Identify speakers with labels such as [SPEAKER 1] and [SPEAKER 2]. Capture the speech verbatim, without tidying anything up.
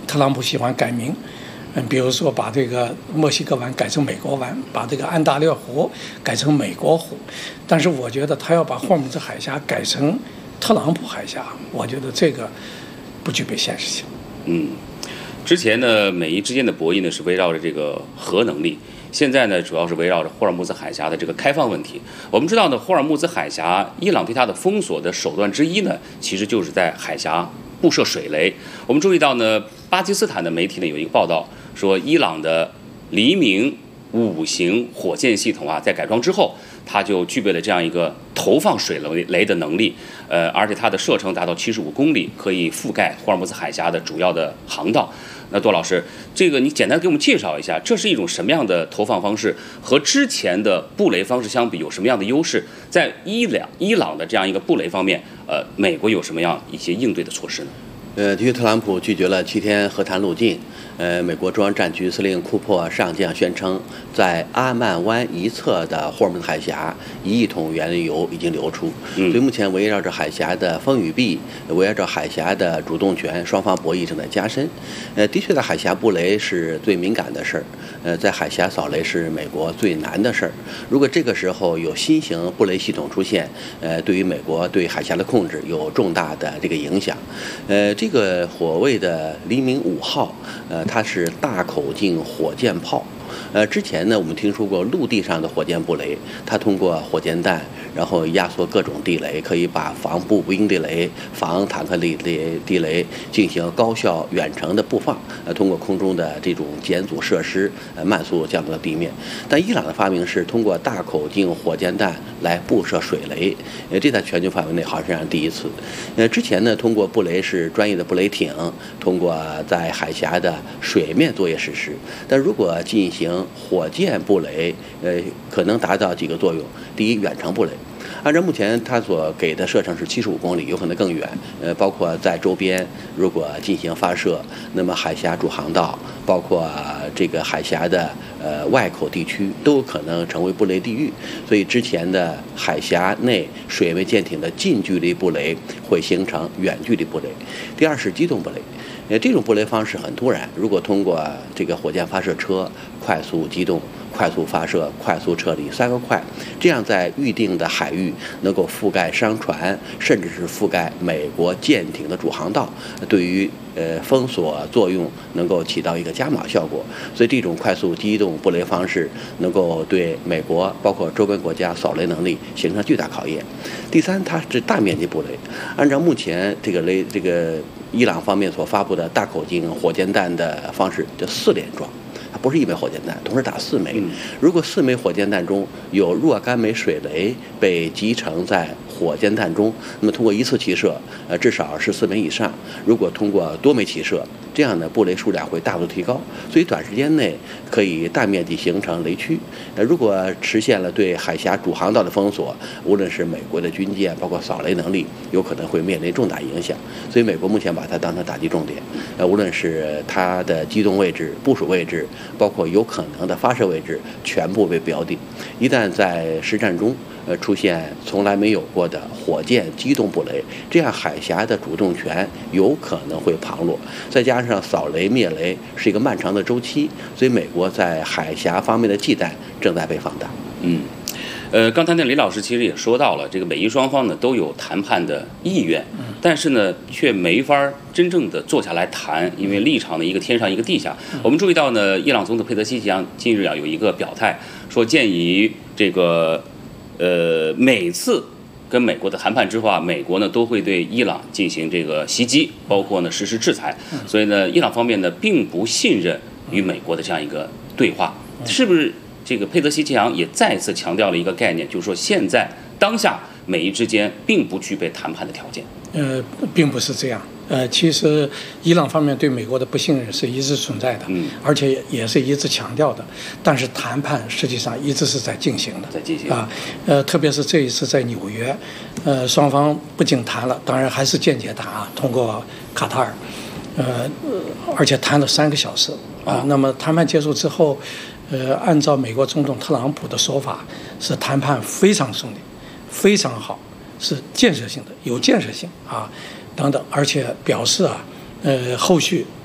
[SPEAKER 1] 特朗普喜欢改名，嗯，比如说把这个墨西哥湾改成美国湾，把这个安大略湖改成美国湖，但是我觉得他要把霍尔木兹海峡改成特朗普海峡，我觉得这个不具备现实性。
[SPEAKER 2] 嗯，之前呢，美伊之间的博弈呢是围绕着这个核能力，现在呢主要是围绕着霍尔木兹海峡的这个开放问题。我们知道呢，霍尔木兹海峡，伊朗对它的封锁的手段之一呢，其实就是在海峡布设水雷。我们注意到呢，巴基斯坦的媒体呢有一个报道说，伊朗的黎明五型火箭系统啊，在改装之后，它就具备了这样一个投放水雷的能力，呃，而且它的射程达到七十五公里，可以覆盖霍尔木兹海峡的主要的航道。那多老师，这个你简单给我们介绍一下，这是一种什么样的投放方式？和之前的布雷方式相比，有什么样的优势？在伊朗伊朗的这样一个布雷方面，呃，美国有什么样一些应对的措施呢？
[SPEAKER 3] 呃，对于特朗普拒绝了七天和谈路径，呃，美国中央战区司令库珀上将宣称，在阿曼湾一侧的霍尔木兹海峡，一亿桶原油已经流出。嗯、所以目前围绕着海峡的风雨臂，围绕着海峡的主动权，双方博弈正在加深。呃，的确，在海峡布雷是最敏感的事儿，呃，在海峡扫雷是美国最难的事儿。如果这个时候有新型布雷系统出现，呃，对于美国对海峡的控制有重大的这个影响。呃，这个火卫的黎明五号，呃，它是大口径火箭炮。呃，之前呢，我们听说过陆地上的火箭布雷，它通过火箭弹，然后压缩各种地雷，可以把防步兵地雷、防坦克地雷、地雷进行高效远程的布放。呃，通过空中的这种减阻设施，呃，慢速降到地面。但伊朗的发明是通过大口径火箭弹来布设水雷，呃，这在全球范围内好像是第一次。呃，之前呢，通过布雷是专业的布雷艇，通过在海峡的水面作业实施。但如果进行火箭布雷，呃，可能达到几个作用。第一，远程布雷，按照目前它所给的射程是七十五公里，有可能更远。呃，包括在周边如果进行发射，那么海峡主航道，包括这个海峡的呃外口地区，都有可能成为布雷地域。所以之前的海峡内水面舰艇的近距离布雷会形成远距离布雷。第二是机动布雷。呃，这种布雷方式很突然，如果通过这个火箭发射车快速机动、快速发射、快速撤离三个快，这样在预定的海域能够覆盖商船，甚至是覆盖美国舰艇的主航道，对于呃封锁作用能够起到一个加码效果。所以这种快速机动布雷方式能够对美国包括周边国家扫雷能力形成巨大考验。第三，它是大面积布雷，按照目前这个雷这个伊朗方面所发布的大口径火箭弹的方式，叫四连装。它不是一枚火箭弹，同时打四枚。如果四枚火箭弹中有若干枚水雷被集成在火箭弹中，那么通过一次起射，呃，至少是四枚以上。如果通过多枚起射，这样的布雷数量会大幅提高，所以短时间内可以大面积形成雷区。呃，如果实现了对海峡主航道的封锁，无论是美国的军舰，包括扫雷能力，有可能会面临重大影响。所以美国目前把它当成打击重点，呃，无论是它的机动位置、部署位置，包括有可能的发射位置，全部被标定。一旦在实战中，呃，出现从来没有过的火箭机动布雷，这样海峡的主动权有可能会旁落。再加上扫雷灭雷是一个漫长的周期，所以美国在海峡方面的忌惮正在被放大。
[SPEAKER 2] 嗯。呃，刚才那李老师其实也说到了，这个美伊双方呢都有谈判的意愿，但是呢却没法真正的坐下来谈，因为立场呢一个天上一个地下。我们注意到呢，伊朗总统佩泽西奇扬近日啊有一个表态，说鉴于这个呃每次跟美国的谈判之后啊，美国呢都会对伊朗进行这个袭击，包括呢实施制裁，所以呢伊朗方面呢并不信任与美国的这样一个对话，是不是？这个佩泽西奇扬也再次强调了一个概念，就是说现在当下美伊之间并不具备谈判的条件。
[SPEAKER 1] 呃，并不是这样。呃，其实伊朗方面对美国的不信任是一直存在的，嗯，而且也是一直强调的。但是谈判实际上一直是在进行的，
[SPEAKER 2] 在进行
[SPEAKER 1] 啊。呃，特别是这一次在纽约，呃，双方不仅谈了，当然还是间接谈啊，通过卡塔尔，呃，而且谈了三个小时啊。那么谈判结束之后。呃，按照美国总统特朗普的说法，是谈判非常顺利，非常好，是建设性的，有建设性啊，等等，而且表示啊，呃，后续